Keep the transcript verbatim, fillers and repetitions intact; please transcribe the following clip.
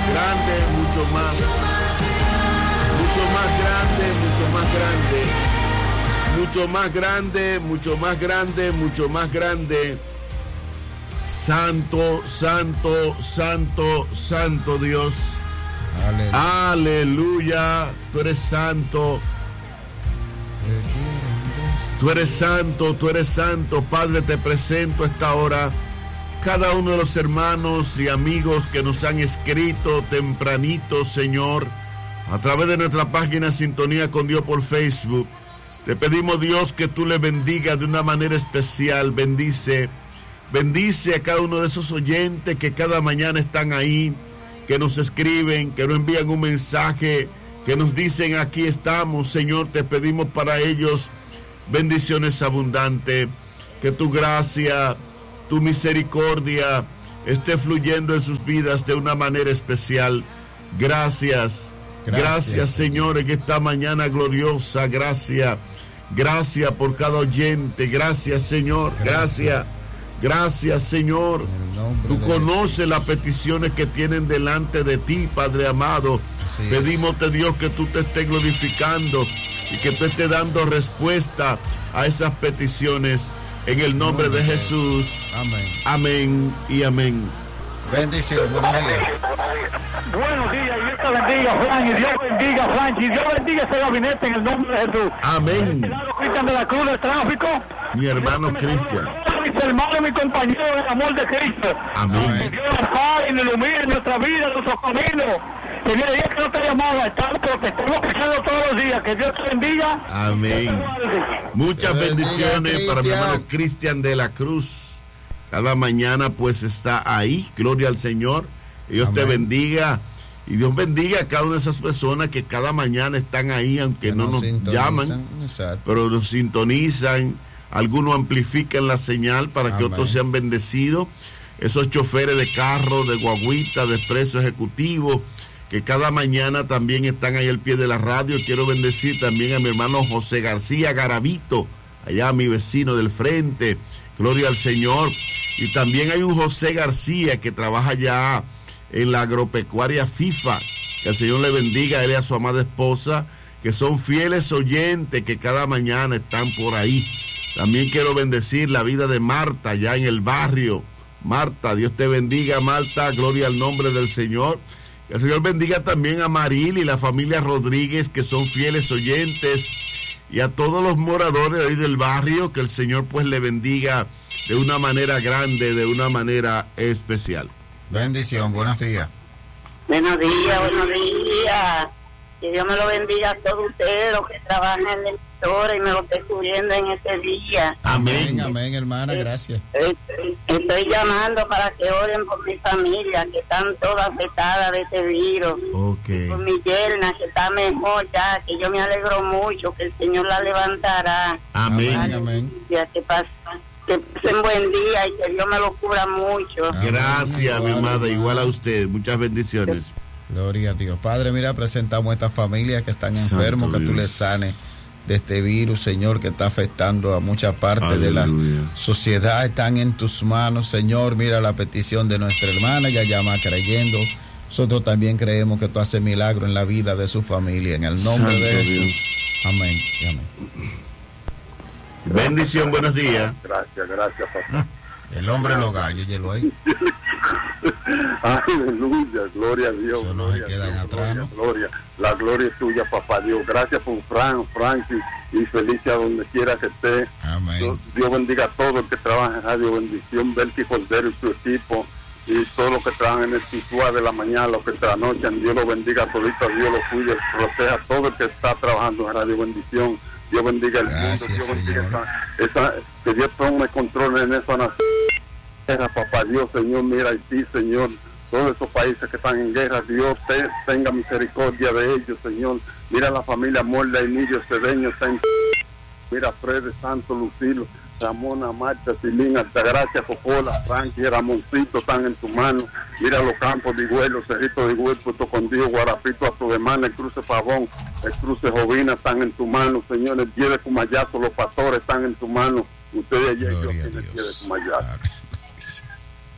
grande, mucho más, mucho más grande, mucho más grande, mucho más grande, mucho más grande, mucho más grande. Santo, santo, santo, santo Dios. Aleluya. Aleluya. Tú eres santo. Tú eres santo, tú eres santo. Padre, te presento a esta hora cada uno de los hermanos y amigos que nos han escrito tempranito, Señor, a través de nuestra página Sintonía con Dios por Facebook. Te pedimos, Dios, que tú le bendigas de una manera especial. Bendice, bendice a cada uno de esos oyentes que cada mañana están ahí, que nos escriben, que nos envían un mensaje, que nos dicen aquí estamos. Señor, te pedimos para ellos bendiciones abundantes, que tu gracia, tu misericordia esté fluyendo en sus vidas de una manera especial. Gracias, gracias, gracias Señor, en esta mañana gloriosa. Gracias, gracias por cada oyente. Gracias, Señor, gracias, gracias, Señor. Tú conoces las peticiones que tienen delante de ti, Padre amado. Pedimos, Dios, que tú te estés glorificando y que te estés dando respuesta a esas peticiones. En el nombre de Jesús. Amén. Amén y amén. Bendición. Buenos días. Buenos días. Y Dios te bendiga, Frank. Y Dios bendiga, Frank. Y Dios bendiga ese gabinete en el nombre de Jesús. Amén. Cristian de la Cruz del Tráfico. Mi hermano Cristian. Mis hermanos, mi compañero del amor de Cristo. Amén. Que Dios nos y ilumine nuestra vida, nuestros caminos. Que mire, Dios que no te llamaba a estar, pero te estamos escuchando todos los días. Que Dios te bendiga. Amén. Muchas bendiciones bendiga, para mi hermano Cristian de la Cruz. Cada mañana pues está ahí. Gloria al Señor. Dios Amén. Te bendiga. Y Dios bendiga a cada una de esas personas que cada mañana están ahí, aunque que no nos, nos llaman, exacto. Pero nos sintonizan. Algunos amplifican la señal para que Amén. Otros sean bendecidos. Esos choferes de carro, de guaguita, de expreso ejecutivo, que cada mañana también están ahí al pie de la radio. Quiero bendecir también a mi hermano José García Garavito, allá mi vecino del frente. Gloria al Señor. Y también hay un José García que trabaja ya en la agropecuaria FIFA. Que el Señor le bendiga a él y a su amada esposa, que son fieles oyentes que cada mañana están por ahí. También quiero bendecir la vida de Marta, ya en el barrio. Marta, Dios te bendiga, Marta. Gloria al nombre del Señor. Que el Señor bendiga también a Maril y la familia Rodríguez, que son fieles oyentes. Y a todos los moradores de ahí del barrio, que el Señor pues le bendiga de una manera grande, de una manera especial. Bendición, buenos días. Buenos días, buenos días. Que Dios me lo bendiga a todos ustedes, los que trabajan en la emisora y me lo esté cubriendo en este día. Amén, amén, hermana, gracias. Estoy, estoy llamando para que oren por mi familia, que están todas afectadas de este virus. Okay. Por mi yerna, que está mejor ya, que yo me alegro mucho, que el Señor la levantará. Amén, Aleluya, amén. Que pasen, que pasen buen día y que Dios me lo cubra mucho. Gracias, amén, mi madre, igual, igual a usted. Muchas bendiciones. Gloria a Dios. Padre, mira, presentamos a estas familias que están enfermos, que tú les sanes de este virus, Señor, que está afectando a mucha parte Aleluya. De la sociedad. Están en tus manos, Señor. Mira la petición de nuestra hermana, ya llama creyendo. Nosotros también creemos que tú haces milagro en la vida de su familia. En el nombre Santo de Jesús. Dios. Amén. Amén. Bendición, buenos días. Gracias, gracias, papá. El hombre lo gallo, hielo ahí. Aleluya, gloria a Dios. Eso no gloria se quedan Dios, atrás, gloria, ¿no? Gloria, la gloria es tuya, papá Dios. Gracias por Frank, Frankie y Felicia donde quiera que esté. Amén. Dios, Dios bendiga a todo el que trabaja en Radio Bendición, Belki Cordero y su equipo, y todos los que trabajan en el Tituá de la mañana, los que trasnochan. Dios los bendiga a todito, Dios los cuide, proteja a todo el que está trabajando en Radio Bendición. Dios bendiga el Gracias, mundo, Dios bendiga Señor. esa, esa, que Dios tome control en esa nación. Papá Dios, Señor, mira Haití, Señor, todos esos países que están en guerra, Dios te, tenga misericordia de ellos, Señor. Mira la familia Morla, Emilio Cedeño, está en... mira Fred Santo, Lucilo, Ramona, Marta, Silín, Altagracia, Popola, Frankie, Ramoncito, están en tu mano. Mira los campos de Higuelo, Cerrito de Higuelo, Puerto Condío, Guarapito, Astrodemana, el Cruce Pavón, el Cruce Jovina, están en tu mano, Señor. El Día de Cumayazo, los pastores están en tu mano. Ustedes allá, yo en el Día de Cumayazo.